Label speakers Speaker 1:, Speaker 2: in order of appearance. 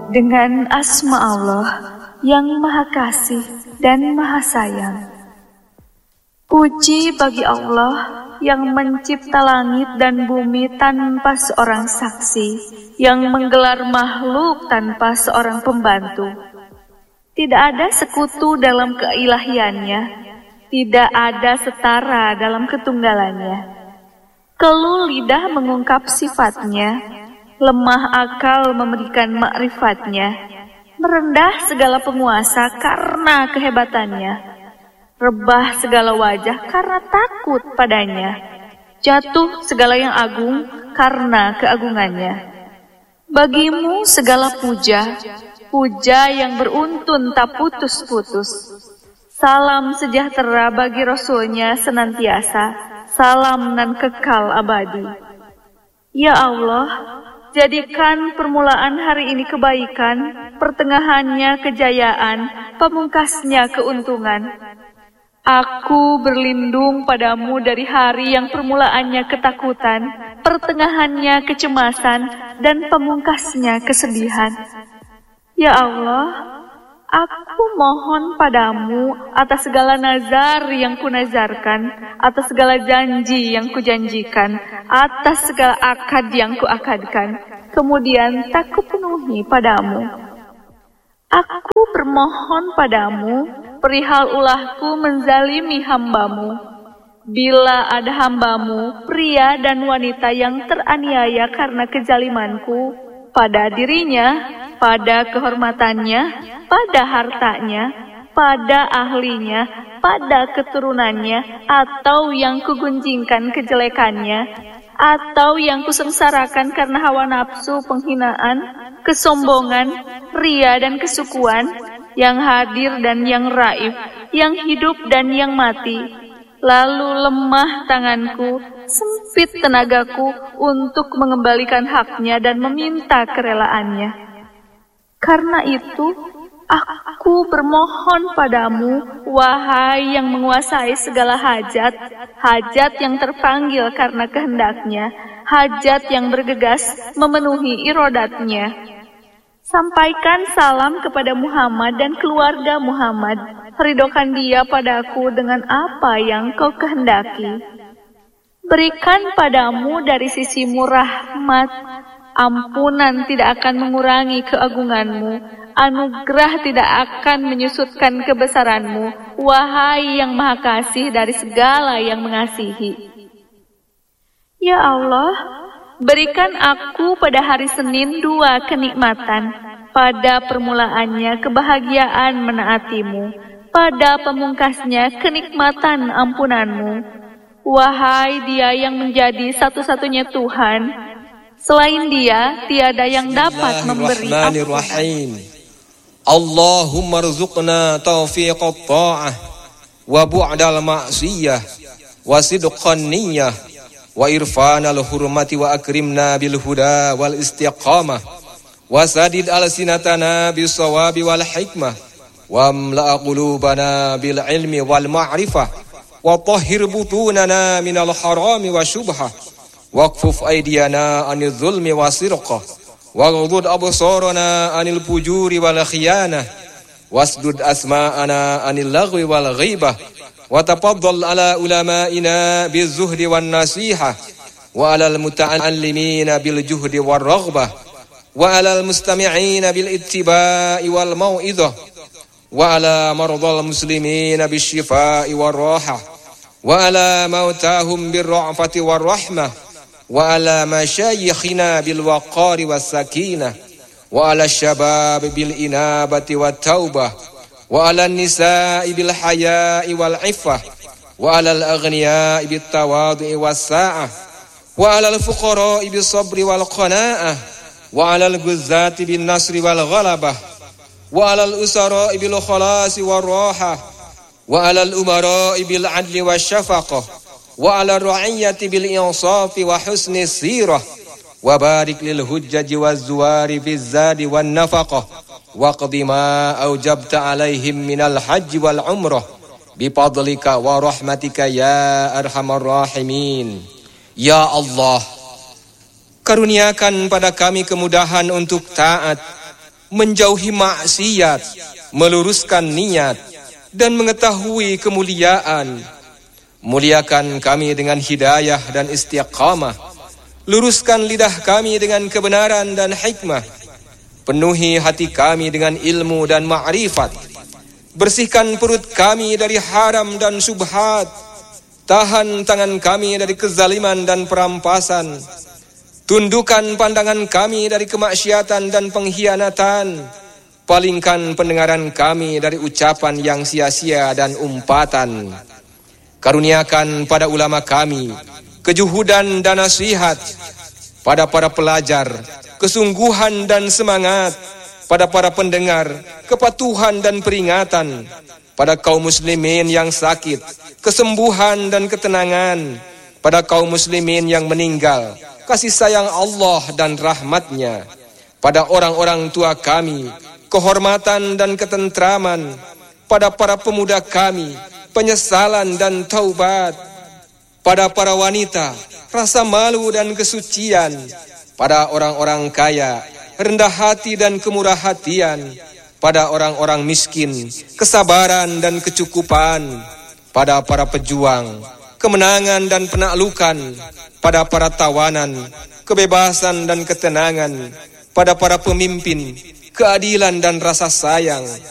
Speaker 1: dengan asma Allah yang Maha Kasih dan Maha Sayang. Puji bagi Allah yang mencipta langit dan bumi tanpa seorang saksi, yang menggelar makhluk tanpa seorang pembantu. Tidak ada sekutu dalam keilahiannya, tidak ada setara dalam ketunggalannya. Keluh lidah mengungkap sifatnya, lemah akal memberikan ma'rifatnya, merendah segala penguasa karena kehebatannya, rebah segala wajah karena takut padanya, jatuh segala yang agung karena keagungannya. Bagimu segala puja, puja yang beruntun tak putus-putus. Salam sejahtera bagi Rasulnya senantiasa, salam nan kekal abadi. Ya Allah, jadikan permulaan hari ini kebaikan, pertengahannya kejayaan, pemungkasnya keuntungan. Aku berlindung padamu dari hari yang permulaannya ketakutan, pertengahannya kecemasan, dan pemungkasnya kesedihan. Ya Allah, aku mohon padamu atas segala nazar yang kunazarkan, atas segala janji yang kujanjikan, atas segala akad yang kuakadkan, kemudian tak kupenuhi padamu. Aku bermohon padamu perihal ulahku menzalimi hambamu. Bila ada hambamu, pria dan wanita yang teraniaya karena kezalimanku, pada dirinya, pada kehormatannya, pada hartanya, pada ahlinya, pada keturunannya, atau yang kugunjingkan kejelekannya, atau yang kusengsarakan karena hawa nafsu, penghinaan, kesombongan, ria dan kesukuan, yang hadir dan yang raib, yang hidup dan yang mati. Lalu lemah tanganku, sempit tenagaku untuk mengembalikan haknya dan meminta kerelaannya. Karena itu, aku bermohon padamu, wahai yang menguasai segala hajat, hajat yang terpanggil karena kehendaknya, hajat yang bergegas memenuhi irodatnya. Sampaikan salam kepada Muhammad dan keluarga Muhammad, ridhokan dia padaku dengan apa yang kau kehendaki. Berikan padamu dari sisimu rahmat, ampunan tidak akan mengurangi keagunganmu, anugerah tidak akan menyusutkan kebesaranmu, wahai yang Maha Kasih dari segala yang mengasihi. Ya Allah, berikan aku pada hari Senin 2 kenikmatan, pada permulaannya kebahagiaan menaatimu, pada pemungkasnya kenikmatan ampunanmu. Wahai dia yang menjadi satu-satunya Tuhan, selain dia tiada yang dapat memberi ampunan.
Speaker 2: Allahumma rzuqna taufiqat ta'ah wa bu'dal ma'siyah wa sidqan niyyah wa irfanal hurmati wa akrimna bil huda wal istiqamah wa sadid alsinatana bis sawabi wal hikmah wa amla qulubana bil ilmi wal ma'rifah wa tahhir butunana minal harami wa syubhah waqfuf aydiyana anil zulmi wa sirqah wa ghudud absarana anil fujuri wal khiyanah wasdud asma'ana anil lagwi wal ghibah وتفضل على علمائنا بالزهد والنصيحة وعلى المتعلمين بالجهد والرغبة وعلى المستمعين بالاتباع والموعظة وعلى مرضى المسلمين بالشفاء والراحة وعلى موتاهم بالرأفة والرحمة وعلى مشايخنا بالوقار والسكينة وعلى الشباب بالإنابة والتوبة وعلى النساء بالحياء والعفة وعلى الأغنياء بالتواضع والساعة وعلى الفقراء بالصبر والقناعة وعلى الجزاة بالنصر والغلبة وعلى الأسراء بالخلاص والراحة وعلى الأمراء بالعدل والشفقة وعلى الرعية بالإنصاف وحسن السيرة وبارك للحجج والزوار في الزاد والنفقة وقض ما أوجبت عليهم من الحج والعمرة بفضلك ورحمتك يا أرحم الراحمين. Ya Allah, karuniakan pada kami kemudahan untuk taat, menjauhi maksiat, meluruskan niat, dan mengetahui kemuliaan. Muliakan kami dengan hidayah dan istiqamah. Luruskan lidah kami dengan kebenaran dan hikmah. Penuhi hati kami dengan ilmu dan ma'rifat. Bersihkan perut kami dari haram dan syubhat. Tahan tangan kami dari kezaliman dan perampasan. Tundukkan pandangan kami dari kemaksiatan dan pengkhianatan. Palingkan pendengaran kami dari ucapan yang sia-sia dan umpatan. Karuniakan pada ulama kami kejuhudan dan nasihat, pada para pelajar kesungguhan dan semangat, pada para pendengar kepatuhan dan peringatan, pada kaum muslimin yang sakit kesembuhan dan ketenangan, pada kaum muslimin yang meninggal kasih sayang Allah dan rahmatnya, pada orang-orang tua kami kehormatan dan ketentraman, pada para pemuda kami penyesalan dan taubat, pada para wanita rasa malu dan kesucian, pada orang-orang kaya rendah hati dan kemurah hatian, pada orang-orang miskin kesabaran dan kecukupan, pada para pejuang kemenangan dan penaklukan, pada para tawanan kebebasan dan ketenangan, pada para pemimpin keadilan dan rasa sayang,